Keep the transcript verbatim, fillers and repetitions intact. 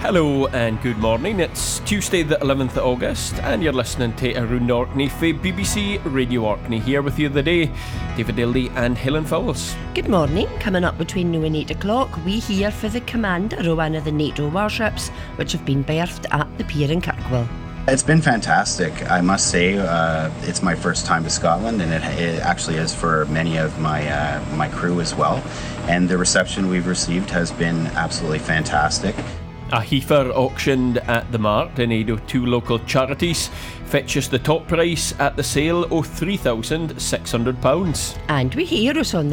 Hello and good morning. It's Tuesday the eleventh of August and you're listening to Around Orkney for B B C Radio Orkney. Here with you today, David Daly and Helen Fowles. Good morning. Coming up between now and eight o'clock, we hear for the commander of one of the NATO warships which have been berthed at the pier in Kirkwall. It's been fantastic, I must say. Uh, it's my first time to Scotland, and it, it actually is for many of my uh, my crew as well. And the reception we've received has been absolutely fantastic. A heifer auctioned at the Mart in aid of two local charities fetches the top price at the sale of three thousand six hundred pounds. And we hear us on the